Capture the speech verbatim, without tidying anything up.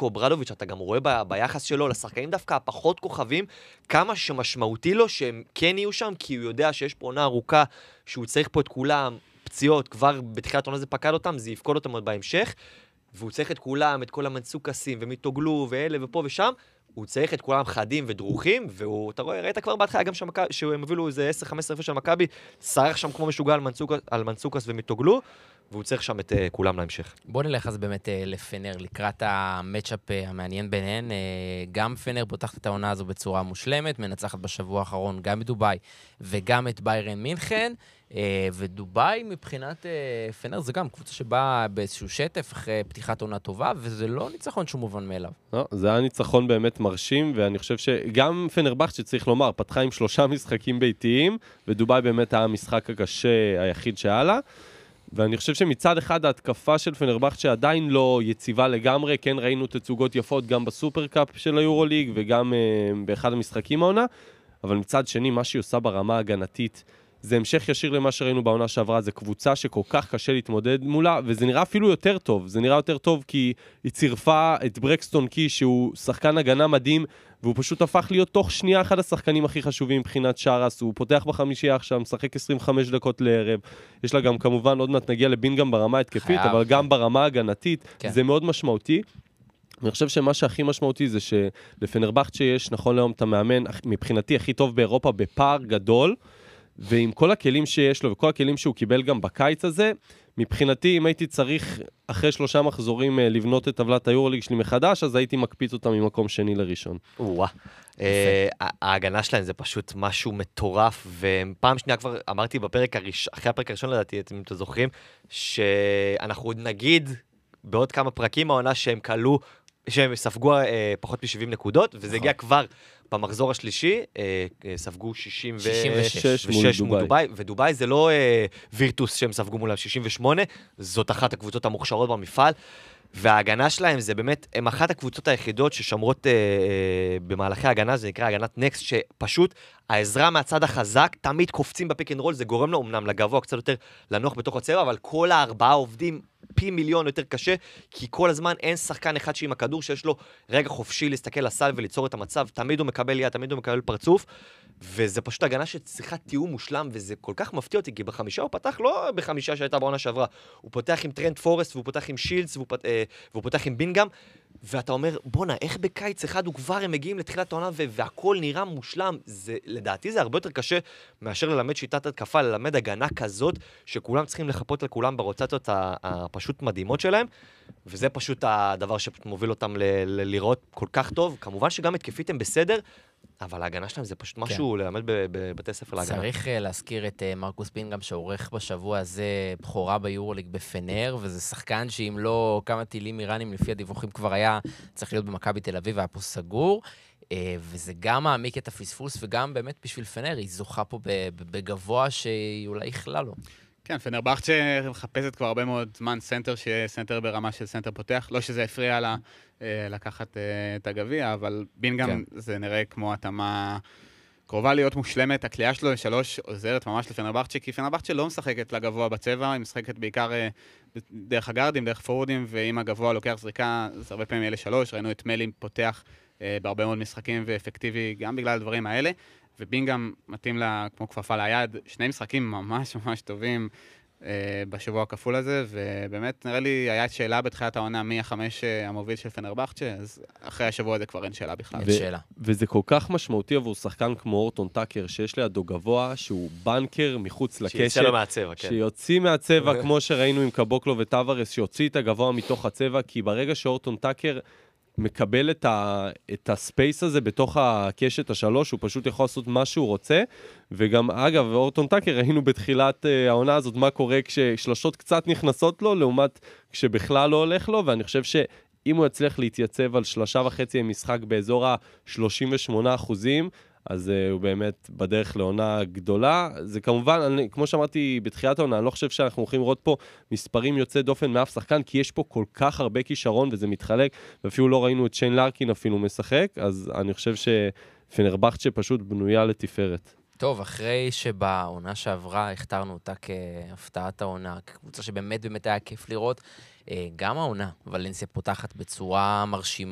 מילקו ברדוביץ', אתה גם רואה ב- ביחס שלו לשחקנים דווקא הפחות כוכבים, כמה שמשמעותי לו שהם כן יהיו שם, כי הוא יודע שיש פה עונה ארוכה, שהוא צריך פה את כולם, פציעות, כבר בתחילת עונה זה פקד אותם, זה יפקוד אותם עוד בהמשך, והוא צריך את כולם, את כל המנסוקסים, ומתוגלו, ואלה ופה ושם, הוא צריך את כולם חדים ודרוכים, והוא, אתה רואה, ראית כבר בהתחלה גם שהם הבילו איזה עשר חמש עשרה של מכבי, שרח שם כמו משוגע על, מנסוק, על מנסוקס ומתוגלו, והוא צריך שם את uh, כולם להמשך. בוא נלך אז באמת uh, לפנר, לקראת המאצ'אפ uh, המעניין ביניהן, uh, גם פנר פותחת את העונה הזו בצורה מושלמת, מנצחת בשבוע האחרון גם בדוביי וגם את ביירן מינכן, uh, ודוביי מבחינת uh, פנר זה גם קבוצה שבאה באיזשהו שטף אחרי פתיחת עונה טובה, וזה לא ניצחון שום מובן מאליו. לא, זה היה ניצחון באמת מרשים, ואני חושב שגם פנרבכט שצריך לומר, פתחה עם שלושה משחקים ביתיים, ודוביי באמת היה המשחק הקשה היחיד שהיה לה, ואני חושב שמצד אחד ההתקפה של פנרבכט שעדיין לא יציבה לגמרי, כן ראינו תצוגות יפות גם בסופרקאפ של היורוליג וגם uh, באחד המשחקים העונה, אבל מצד שני מה שהיא עושה ברמה ההגנתית, זה המשך ישיר למה שראינו בעונה שעברה, זה קבוצה שכל כך קשה להתמודד מולה, וזה נראה אפילו יותר טוב, זה נראה יותר טוב כי היא צירפה את ברקסטון קי שהוא שחקן הגנה מדהים, והוא פשוט הפך להיות תוך שנייה אחד השחקנים הכי חשובים מבחינת שרס, הוא פותח בחמישייה עכשיו, משחק עשרים וחמש דקות לערב, יש לה גם כמובן, עוד מעט נגיע לבין גם ברמה התקפית, חייב, אבל גם ברמה הגנתית, כן. זה מאוד משמעותי. אני חושב שמה שהכי משמעותי זה שלפנרבכט שיש נכון להיום את המאמן, מבחינתי הכי טוב באירופה, בפער גדול, ועם כל הכלים שיש לו וכל הכלים שהוא קיבל גם בקיץ הזה, מבחינתי, אם הייתי צריך אחרי שלושה מחזורים לבנות את טבלת היורוליג שלי מחדש, אז הייתי מקפיץ אותה ממקום שני לראשון. וואה. ההגנה שלהם זה פשוט משהו מטורף, ופעם שנייה כבר אמרתי בפרק הראשון, אחרי הפרק הראשון לדעתי, אם אתם זוכרים, שאנחנו נגיד בעוד כמה פרקים העונה שהם קלו, שהם ספגו פחות מ-שבעים נקודות, וזה הגיע כבר במחזור השלישי, ספגו שישים ושש מול דוביי, ודוביי זה לא וירטוס שהם ספגו מולם שישים ושמונה, זאת אחת הקבוצות המוכשרות במפעל, וההגנה שלהם זה באמת, הם אחת הקבוצות היחידות ששמרות במהלכי ההגנה, זה נקרא הגנת נקסט, שפשוט העזרה מהצד החזק, תמיד קופצים בפיק אנד רול, זה גורם לו אמנם לגבוה קצת יותר לנוח בתוך הצבע, אבל כל הארבעה עובדים פי מיליון יותר קשה, כי כל הזמן אין שחקן אחד שעם הכדור שיש לו רגע חופשי להסתכל לסל וליצור את המצב, תמיד הוא מקבל יד, תמיד הוא מקבל פרצוף, וזה פשוט הגנה שצריכה תיאום מושלם, וזה כל כך מפתיע אותי, כי בחמישה הוא פתח לא בחמישה שהייתה בעונה שעברה, הוא פותח עם טרנט פורסט, והוא פותח עם שילדס, והוא, פת... והוא פותח עם בינגאם, ואתה אומר, בונה, איך בקיץ אחד הוא כבר הם מגיעים לתחילת העונה, והכל נראה מושלם, זה, לדעתי זה הרבה יותר קשה מאשר ללמד שיטת התקפה, ללמד הגנה כזאת, שכולם צריכים לחפות לכולם ברוצציות הפשוט מדהימות שלהם, וזה פשוט הדבר שמוביל אותם ל- ל- לראות כל כך טוב. כמובן שגם התקפית הם בסדר, אבל ההגנה שלהם זה פשוט משהו כן. ללמד בבתי ספר להגנה. צריך להזכיר את מרקוס בינגאם שעורך בשבוע הזה בחורה ביורוליג בפנר, וזה שחקן שאם לא כמה טילים איראנים לפי הדיווחים כבר היה צריך להיות במכבי תל אביב, היה פה סגור, וזה גם מעמיק את הפספוס, וגם באמת בשביל פנר היא זוכה פה בגבוה שהיא אולי יכלה לו. כן, פנרבכט שמחפשת כבר הרבה מאוד זמן סנטר, שיהיה סנטר ברמה של סנטר פותח, לא שזה הפריע לה לקחת את הגביע, אבל בינגאם כן. זה נראה כמו התאמה קרובה להיות מושלמת, הקליעה שלו לשלוש עוזרת ממש לפנרבכט, כי פנרבכט לא משחקת לגבוה בצבע, היא משחקת בעיקר דרך הגארדים, דרך פורורדים, ואם הגבוה לוקח זריקה, זה הרבה פעמים יהיה לשלוש, ראינו את מלים פותח בהרבה מאוד משחקים ואפקטיבי גם בגלל הדברים האלה, ובינגאם מתאים לה כמו כפפה ליד, שני משחקים ממש ממש טובים אה, בשבוע הכפול הזה, ובאמת נראה לי היה שאלה בתחילת העונה מי החמש אה, המוביל של פנרבכט, אז אחרי השבוע הזה כבר אין שאלה בכלל. אין שאלה. וזה כל כך משמעותי עבור שחקן כמו אורטון טאקר, שיש לידו גבוה, שהוא בנקר מחוץ לקשת. שיוצא לו מהצבע, כן. שיוציא מהצבע, כמו שראינו עם קבוקלו וטוורס, שיוציא את הגבוה מתוך הצבע, כי ברגע שאורטון טאקר מקבל את, ה, את הספייס הזה בתוך הקשת השלוש, הוא פשוט יכול לעשות מה שהוא רוצה, וגם אגב, אורטון טאקר, ראינו בתחילת uh, העונה הזאת מה קורה כששלושות קצת נכנסות לו, לעומת כשבכלל לא הולך לו, ואני חושב שאם הוא יצליח להתייצב על שלושה וחצי משחק באזור ה-שלושים ושמונה אחוזים, אז uh, הוא באמת בדרך לעונה גדולה. זה כמובן, אני, כמו שאמרתי בתחילת העונה, אני לא חושב שאנחנו הולכים לראות פה מספרים יוצא דופן מאף שחקן, כי יש פה כל כך הרבה כישרון וזה מתחלק, ואפילו לא ראינו את שיין לארקין אפילו משחק, אז אני חושב שפנרבכט שפשוט בנויה לתפארת. טוב, אחרי שבעונה שעברה הכתרנו אותה כהפתעת העונה, כקבוצה שבאמת באמת היה כיף לראות, גם העונה, ולנסיה פותחת בצורה מרשימה,